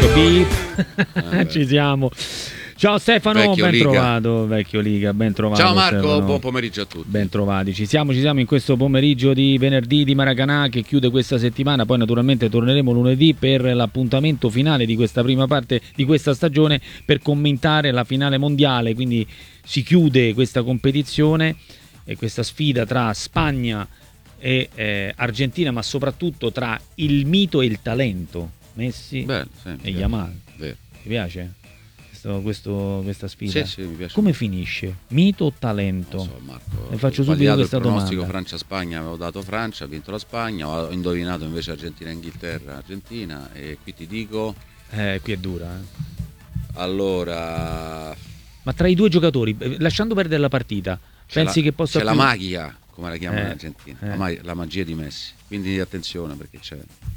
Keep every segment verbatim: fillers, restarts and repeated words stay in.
beep. Ci siamo. Ciao Stefano, Vecchio ben Liga. trovato, vecchio Liga, ben trovato. Ciao Marco, Stefano. buon pomeriggio a tutti. Ben trovati, ci siamo, ci siamo in questo pomeriggio di venerdì di Maracanã che chiude questa settimana, poi naturalmente torneremo lunedì per l'appuntamento finale di questa prima parte di questa stagione per commentare la finale mondiale, quindi si chiude questa competizione e questa sfida tra Spagna e eh, Argentina, ma soprattutto tra il mito e il talento, Messi Bello, sì, e Yamal. Vero. Ti piace? Questo, questo, questa sfida? Sì, sì, mi piace. Come finisce? Mito o talento? Non so, Marco. Ne faccio Ho subito sbagliato questa il pronostico domanda. Francia-Spagna, avevo dato Francia, ha vinto la Spagna, ho indovinato invece Argentina-Inghilterra, Argentina, e qui ti dico... Eh, qui è dura. Eh. Allora... Ma tra i due giocatori, eh, lasciando perdere la partita, C'è pensi la, che possa c'è più... la magia, come la chiamano Eh, in Argentina, eh. la, ma- la magia di Messi. Quindi attenzione perché c'è...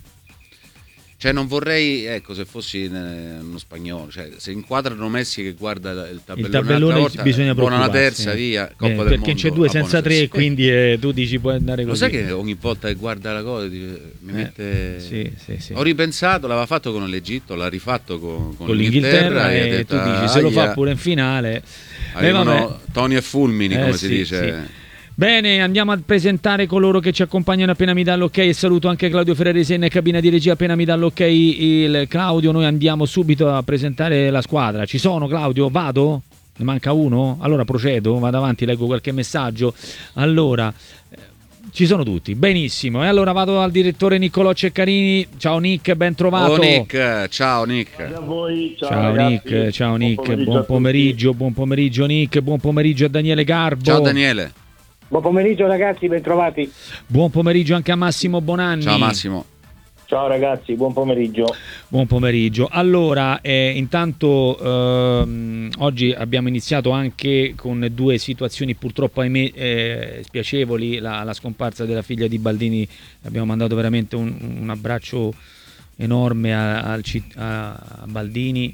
Cioè non vorrei, ecco, se fossi eh, uno spagnolo, cioè se inquadrano Messi che guarda il tabellone, Il tabellone un'altra volta, bisogna buona la preoccuparsi, terza, eh. via, Coppa Eh, del perché Mondo. c'è due a senza buona tre, sensazione. quindi eh, tu dici puoi andare Lo così. sai che ogni volta che guarda la cosa dice- mi Eh, mette... sì, sì, sì. Ho ripensato, l'aveva fatto con l'Egitto, l'ha rifatto con, con, Con l'Inghilterra, l'Inghilterra e ha e detto, tu dici se lo "Aia". fa pure in finale. Eh, Avevano vabbè. Toni e Fulmini, Eh, come sì, si dice. sì. Bene, andiamo a presentare coloro che ci accompagnano appena mi dà l'ok e saluto anche Claudio Ferraresi in cabina di regia appena mi dà l'ok il Claudio. Noi andiamo subito a presentare la squadra. Ci sono, Claudio? Vado? Ne manca uno? Allora procedo, vado avanti, leggo qualche messaggio. Allora, eh, ci sono tutti, benissimo. E allora vado al direttore Niccolò Ceccarini. Ciao Nick, ben trovato. Oh Nick, ciao Nick. Ciao a voi, ciao, Ciao ragazzi. Nick, ciao Buon Nick, pomeriggio buon a tutti. pomeriggio, buon pomeriggio Nick, buon pomeriggio a Daniele Garbo. Ciao Daniele. Buon pomeriggio ragazzi, bentrovati. Buon pomeriggio anche a Massimo Bonanni. Ciao Massimo. Ciao ragazzi, buon pomeriggio. Buon pomeriggio. Allora, eh, intanto ehm, oggi abbiamo iniziato anche con due situazioni purtroppo ahimè eh, spiacevoli, la, la scomparsa della figlia di Baldini. Abbiamo mandato veramente un, un abbraccio enorme a, al citt- a, a Baldini.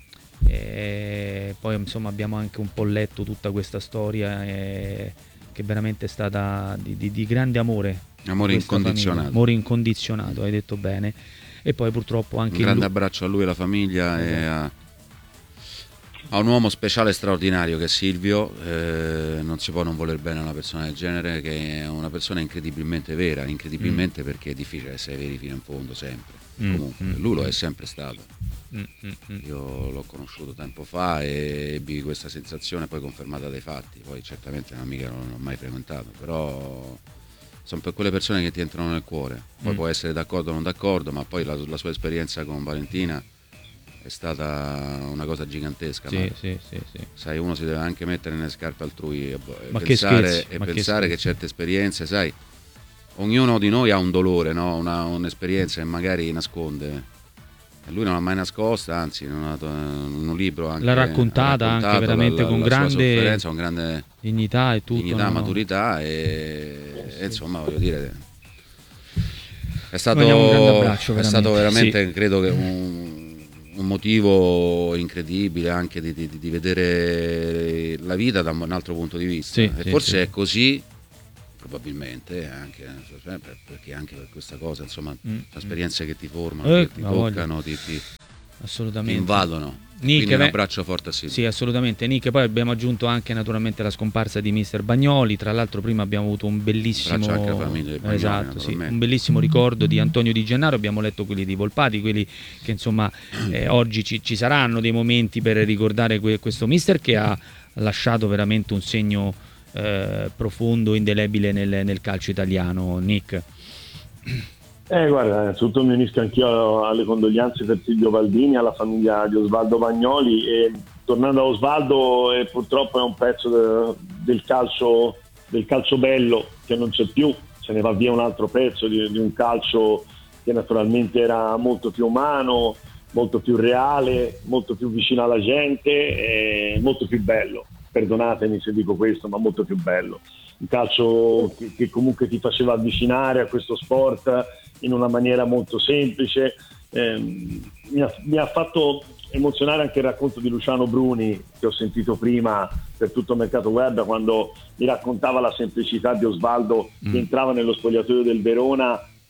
E poi insomma abbiamo anche un po' letto tutta questa storia eh, che veramente è stata di, di, di grande amore. Amore Questa incondizionato. famiglia. Amore incondizionato, hai detto bene. E poi purtroppo anche Un grande il- abbraccio a lui e alla famiglia e Esatto. a, a un uomo speciale e straordinario che è Silvio. Eh, non si può non voler bene a una persona del genere, che è una persona incredibilmente vera, incredibilmente perché è difficile essere veri fino in fondo sempre. Mm, Comunque, mm, lui lo mm. è sempre stato. Mm, mm, mm. Io l'ho conosciuto tempo fa e ebbi questa sensazione poi confermata dai fatti. Poi certamente un'amica non l'ho mai frequentato, però sono per quelle persone che ti entrano nel cuore. Poi Mm. può essere d'accordo o non d'accordo, ma poi la, la sua esperienza con Valentina è stata una cosa gigantesca. Sì, no? sì, sì, sì. Sai, uno si deve anche mettere nelle scarpe altrui e, e Ma che pensare, scherzi, e ma che pensare che, scherzi. certe esperienze, sai, ognuno di noi ha un dolore, no? Una- un'esperienza che magari nasconde. E lui non l'ha mai nascosta, anzi, non ha dato, in un libro anche, L'ha raccontata ha anche raccontato veramente la, con la, la grande sua sofferenza, con grande dignità e tutto. dignità, no, no. maturità e, e insomma, voglio dire, è stato, Mandiamo un grande abbraccio, è veramente. stato veramente, Sì. credo che un, un motivo incredibile anche di, di, di vedere la vita da un altro punto di vista. Sì, e sì, forse sì. è così, probabilmente, anche, cioè, per- perché anche per questa cosa, insomma, Mm, sono mm. esperienze che ti formano, Eh, che ti ma voglia. toccano, ti, ti, ti Assolutamente. invadono. Nick, Quindi un beh, abbraccio forte a Silvio. Sì, assolutamente. Nick, poi abbiamo aggiunto anche naturalmente la scomparsa di mister Bagnoli. Tra l'altro prima abbiamo avuto un bellissimo Abbraccio anche alla famiglia di Bagnoli, esatto, sì, naturalmente. un bellissimo ricordo di Antonio Di Gennaro. Abbiamo letto quelli di Volpati, quelli che insomma eh, oggi ci, ci saranno dei momenti per ricordare que- questo mister che ha lasciato veramente un segno eh, profondo, indelebile nel, nel calcio italiano. Nick. Eh, guarda, innanzitutto mi unisco anch'io alle condoglianze per Silvio Baldini, alla famiglia di Osvaldo Bagnoli. E tornando a Osvaldo, eh, purtroppo è un pezzo de- del calcio del calcio bello che non c'è più, se ne va via un altro pezzo di, di un calcio che naturalmente era molto più umano, molto più reale, molto più vicino alla gente e molto più bello. Perdonatemi se dico questo, ma molto più bello. Un calcio che, che comunque ti faceva avvicinare a questo sport in una maniera molto semplice. Eh, mi, ha, mi ha fatto emozionare anche il racconto di Luciano Bruni che ho sentito prima per tutto il mercato web, quando mi raccontava la semplicità di Osvaldo Mm. che entrava nello spogliatoio del Verona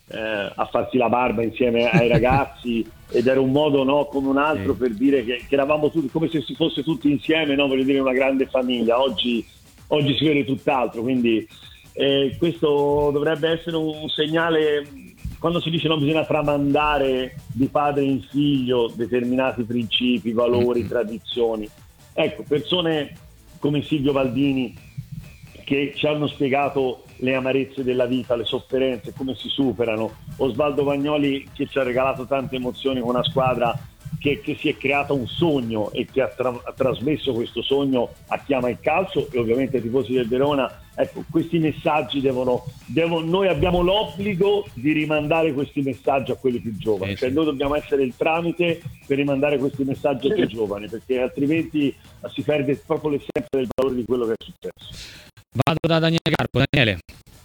eh, a farsi la barba insieme ai ragazzi ed era un modo, no, come un altro, sì, per dire che, che eravamo tutti, come se si fosse tutti insieme, no, voglio dire, una grande famiglia. Oggi, oggi si vede tutt'altro, quindi eh, questo dovrebbe essere un segnale. Quando si dice non bisogna tramandare di padre in figlio determinati principi, valori, mm-hmm. tradizioni, ecco, persone come Silvio Baldini che ci hanno spiegato le amarezze della vita, le sofferenze, come si superano, Osvaldo Bagnoli che ci ha regalato tante emozioni con una squadra che, che si è creata un sogno e che ha, tra- ha trasmesso questo sogno a chi ama il calcio e ovviamente ai tifosi del Verona. Ecco, questi messaggi devono, devono noi abbiamo l'obbligo di rimandare questi messaggi a quelli più giovani, eh, cioè sì. noi dobbiamo essere il tramite per rimandare questi messaggi ai più giovani, perché altrimenti si perde proprio l'essenza del valore di quello che è successo. Vado da Daniele Carpo. Daniele.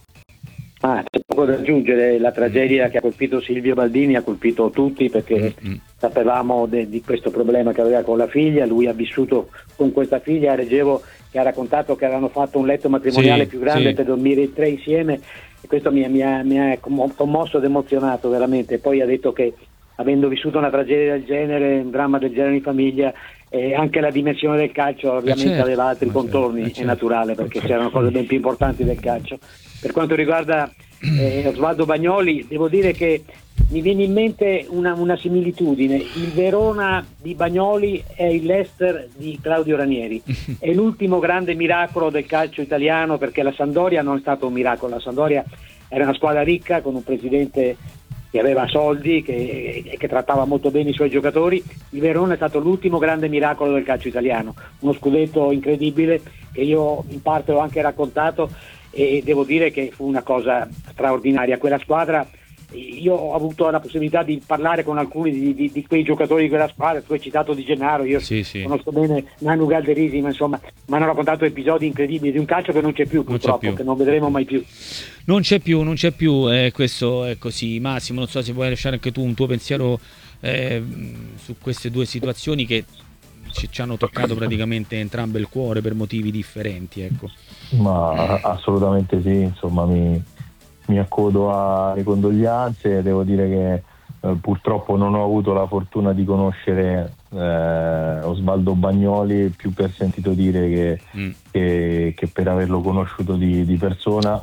Ah, c'è poco da aggiungere. La tragedia che ha colpito Silvio Baldini ha colpito tutti, perché mm-hmm. sapevamo de- di questo problema che aveva con la figlia. Lui ha vissuto con questa figlia. Reggevo che ha raccontato che avevano fatto un letto matrimoniale sì, più grande sì. per dormire i tre insieme, e questo mi, mi, ha, mi ha commosso ed emozionato veramente. Poi ha detto che avendo vissuto una tragedia del genere, un dramma del genere in famiglia, eh, anche la dimensione del calcio ovviamente certo, aveva altri contorni, certo, è naturale, perché certo. c'erano cose ben più importanti del calcio. Per quanto riguarda eh, Osvaldo Bagnoli, devo dire che mi viene in mente una, una similitudine. Il Verona di Bagnoli è il Leicester di Claudio Ranieri, è l'ultimo grande miracolo del calcio italiano, perché la Sampdoria non è stato un miracolo, la Sampdoria era una squadra ricca con un presidente che aveva soldi, che, che trattava molto bene i suoi giocatori. Il Verona è stato l'ultimo grande miracolo del calcio italiano, uno scudetto incredibile che io in parte ho anche raccontato, e devo dire che fu una cosa straordinaria. Quella squadra, io ho avuto la possibilità di parlare con alcuni di, di, di quei giocatori di quella squadra. Tu hai citato Di Gennaro, io sì, sì. conosco bene Nanu Galderisi, ma insomma mi hanno raccontato episodi incredibili di un calcio che non c'è più, purtroppo, non c'è più. che non vedremo mai più. Non c'è più, non c'è più, eh, questo è così. Massimo, non so se vuoi lasciare anche tu un tuo pensiero eh, su queste due situazioni che ci, ci hanno toccato praticamente entrambe il cuore per motivi differenti, ecco. Ma assolutamente sì, insomma mi, mi accodo alle condoglianze. Devo dire che eh, purtroppo non ho avuto la fortuna di conoscere eh, Osvaldo Bagnoli, più per sentito dire che, mm. che, che per averlo conosciuto di, di persona.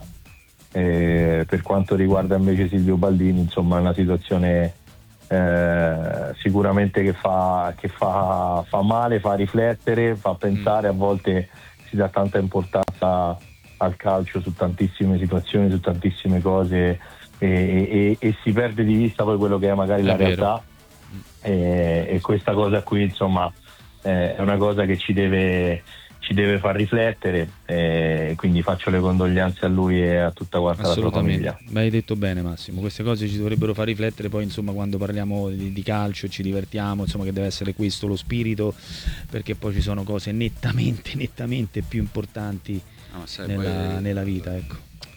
Eh, per quanto riguarda invece Silvio Baldini, insomma è una situazione eh, sicuramente che, fa, che fa, fa male, fa riflettere, fa pensare, mm. a volte si dà tanta importanza al calcio su tantissime situazioni, su tantissime cose, e, e, e si perde di vista poi quello che è magari è la vero. realtà, e, e questa cosa qui insomma eh, è una cosa che ci deve ci deve far riflettere, e quindi faccio le condoglianze a lui e a tutta quanta la sua famiglia. Ma hai detto bene, Massimo, queste cose ci dovrebbero far riflettere poi, insomma, quando parliamo di, di calcio ci divertiamo, insomma, che deve essere questo lo spirito, perché poi ci sono cose nettamente nettamente più importanti no, sai, nella, poi, nella vita, ecco.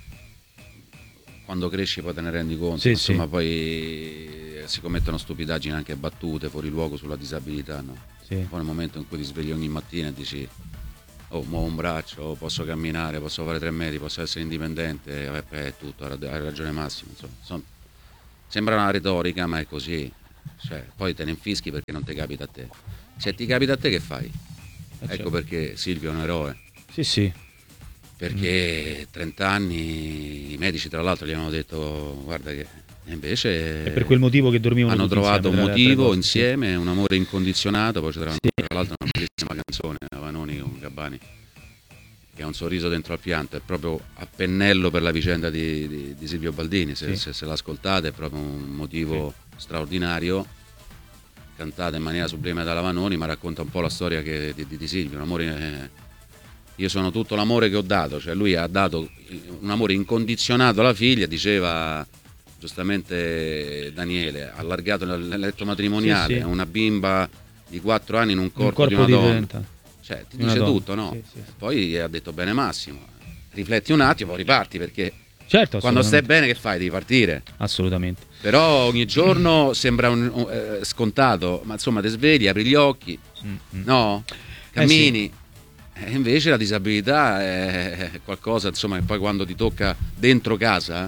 Quando cresci poi te ne rendi conto, sì, insomma, sì. poi si commettono stupidaggini, anche battute fuori luogo sulla disabilità, no? Sì. Poi nel momento in cui ti svegli ogni mattina e dici oh, muovo un braccio, posso camminare, posso fare tre metri, posso essere indipendente, eh, è tutto, hai ragione Massimo, insomma. Sono, sembra una retorica, ma è così, cioè, poi te ne infischi perché non ti capita a te. Se ti capita a te che fai? Eh, ecco certo. Perché Silvio è un eroe. Sì, sì. Perché mm. trenta anni i medici tra l'altro gli hanno detto guarda che invece è per quel motivo che dormivano hanno trovato un motivo cose, insieme, sì. un amore incondizionato. Poi c'era sì. tra l'altro una bellissima canzone Vanoni con Gabbani che ha un sorriso dentro al pianto, è proprio a pennello per la vicenda di, di, di Silvio Baldini, se, sì. se, se l'ascoltate è proprio un motivo sì. straordinario, cantata in maniera sublime dalla Vanoni, ma racconta un po' la storia che, di, di Silvio, un amore eh, io sono tutto l'amore che ho dato, cioè lui ha dato un amore incondizionato alla figlia, diceva giustamente Daniele, allargato l'eletto matrimoniale, sì, sì. una bimba di quattro anni in un corpo, un corpo di una donna, diventa. Cioè ti dice tutto, no? Sì, sì, sì. Poi ha detto bene Massimo, rifletti un attimo, poi riparti, perché certo, quando stai bene che fai? Devi partire. Assolutamente. Però ogni giorno sembra un, un, eh, scontato, ma insomma ti svegli, apri gli occhi, mm-hmm. no? Cammini. Eh sì. E invece la disabilità è qualcosa, insomma, che poi quando ti tocca dentro casa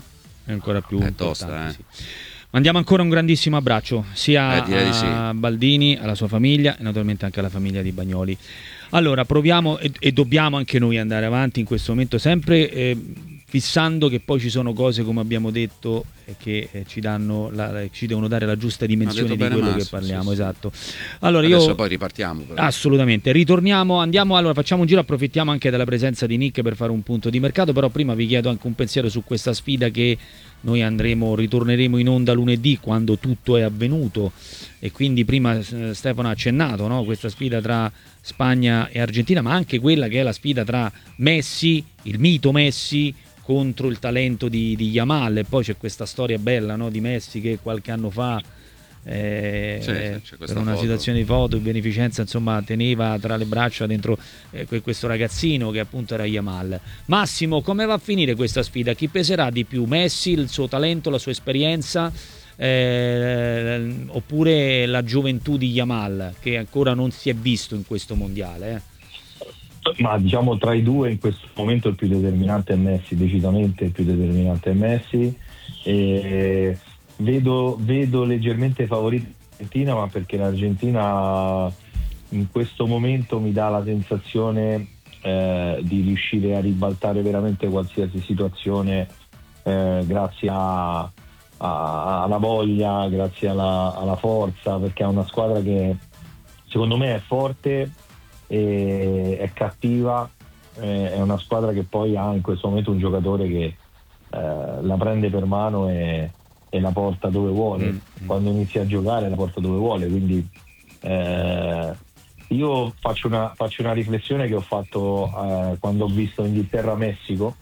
è ancora più è importante, tosta, eh. sì. Mandiamo ancora un grandissimo abbraccio sia eh, direi a di sì. Baldini, alla sua famiglia e naturalmente anche alla famiglia di Bagnoli. Allora proviamo e, e dobbiamo anche noi andare avanti in questo momento, sempre eh, fissando che poi ci sono cose, come abbiamo detto, eh, che eh, ci danno la, ci devono dare la giusta dimensione di quello Masso, che parliamo, sì, esatto. Allora adesso io poi ripartiamo però. Assolutamente, ritorniamo, andiamo, allora facciamo un giro, approfittiamo anche della presenza di Nick per fare un punto di mercato, però prima vi chiedo anche un pensiero su questa sfida che noi andremo, ritorneremo in onda lunedì quando tutto è avvenuto, e quindi prima Stefano ha accennato, no? Questa sfida tra Spagna e Argentina, ma anche quella che è la sfida tra Messi, il mito Messi, contro il talento di, di Yamal, e poi c'è questa storia bella, no? Di Messi che qualche anno fa eh, sì, c'è per una foto. situazione di foto in beneficenza, insomma, teneva tra le braccia dentro eh, questo ragazzino che appunto era Yamal. Massimo, come va a finire questa sfida? Chi peserà di più? Messi, il suo talento, la sua esperienza, eh, oppure la gioventù di Yamal che ancora non si è visto in questo mondiale? Eh? Ma diciamo tra i due in questo momento il più determinante è Messi, decisamente il più determinante è Messi. E vedo, vedo leggermente favorita l'Argentina, ma perché l'Argentina in questo momento mi dà la sensazione eh, di riuscire a ribaltare veramente qualsiasi situazione eh, grazie a, a, alla voglia, grazie alla, alla forza, perché è una squadra che secondo me è forte, e è cattiva, eh, è una squadra che poi ha in questo momento un giocatore che eh, la prende per mano e, e la porta dove vuole, mm. quando inizia a giocare la porta dove vuole, quindi eh, io faccio una, faccio una riflessione che ho fatto eh, quando ho visto Inghilterra-Messico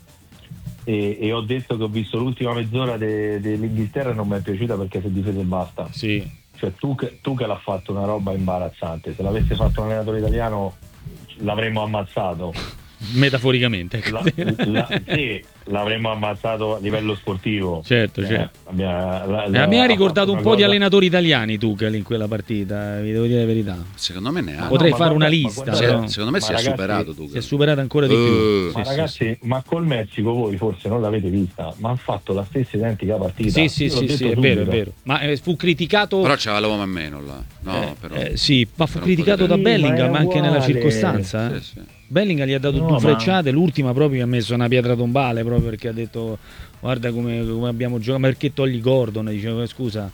e, e ho detto che ho visto l'ultima mezz'ora de, dell'Inghilterra e non mi è piaciuta perché si è difesa e basta. Sì. Cioè tu che, tu che l'ha fatto una roba imbarazzante, se l'avesse fatto un allenatore italiano l'avremmo ammazzato. Metaforicamente. La, la, sì, l'avremmo ammazzato a livello sportivo. Certo, eh, certo. Abbia, la, la, mi ha ricordato un po' cosa... di allenatori italiani Tuchel in quella partita, vi devo dire la verità. Secondo me neanche. Potrei no, fare guarda, una lista. guarda, però... Secondo me si ragazzi, è superato Tuchel. Si è superato ancora di uh, più. Ma sì, ragazzi, sì, sì. ma col Messico voi forse non l'avete vista, ma hanno fatto la stessa identica partita. Sì, sì, sì, sì, è vero, è vero. Ma eh, fu criticato. Però c'aveva l'uomo a meno là. No, eh, però. Eh, sì, ma fu però criticato da Sì, Bellingham ma è anche nella uguale. circostanza. Eh. Sì, sì. Bellingham gli ha dato No, due ma- frecciate, l'ultima proprio gli ha messo una pietra tombale proprio perché ha detto guarda come, come abbiamo giocato, ma perché togli Gordon? Dicevo scusa.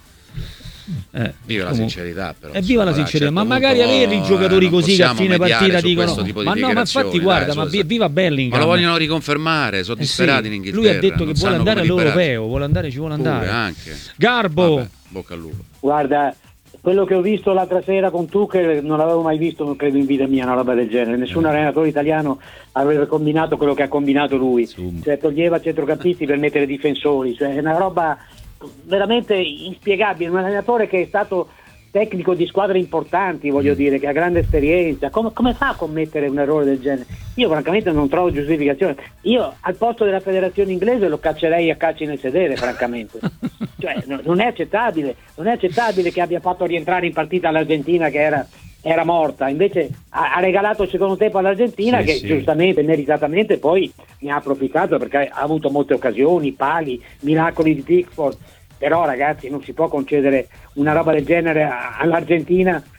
Eh, Viva la comunque- sincerità però. E viva la insomma, sincerità, a un ma certo magari punto, avere i giocatori eh, così che a non fine possiamo partita mediare su dicono questo tipo di ma no, ma dichiarazioni, infatti guarda, dai, ma su- vi- viva Bellingham. Ma lo vogliono riconfermare, sono Eh sì, disperati in Inghilterra. lui ha detto che non vuole sanno andare come liberarsi. all'europeo, vuole andare, ci vuole Pure, andare. anche. Garbo, Vabbè, bocca al lupo. Guarda, quello che ho visto l'altra sera con Tuchel non l'avevo mai visto, credo, in vita mia, una roba del genere. Nessun Eh. allenatore italiano avrebbe combinato quello che ha combinato lui. Insomma. Cioè toglieva centrocampisti per mettere difensori, cioè è una roba veramente inspiegabile. Un allenatore che è stato tecnico di squadre importanti, voglio dire, che ha grande esperienza, come, come fa a commettere un errore del genere? Io francamente non trovo giustificazione. Io al posto della federazione inglese lo caccerei a calci nel sedere, francamente. Cioè, no, non è accettabile, non è accettabile che abbia fatto rientrare in partita l'Argentina che era, era morta, invece ha, ha regalato il secondo tempo all'Argentina, Sì, che sì. giustamente, meritatamente poi ne ha approfittato perché ha avuto molte occasioni, pali, miracoli di Pickford. Però ragazzi non si può concedere una roba del genere all'Argentina